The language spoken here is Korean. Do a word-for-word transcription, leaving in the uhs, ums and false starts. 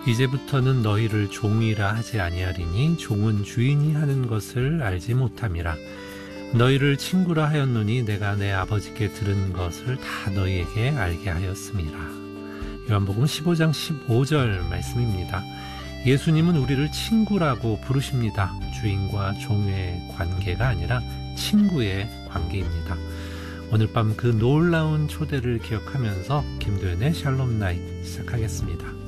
이제부터는 너희를 종이라 하지 아니하리니 종은 주인이 하는 것을 알지 못함이라. 너희를 친구라 하였노니 내가 내 아버지께 들은 것을 다 너희에게 알게 하였음이라. 요한복음 십오 장 십오 절 말씀입니다. 예수님은 우리를 친구라고 부르십니다. 주인과 종의 관계가 아니라 친구의 관계입니다. 오늘 밤 그 놀라운 초대를 기억하면서 김도연의 샬롬 나잇 시작하겠습니다.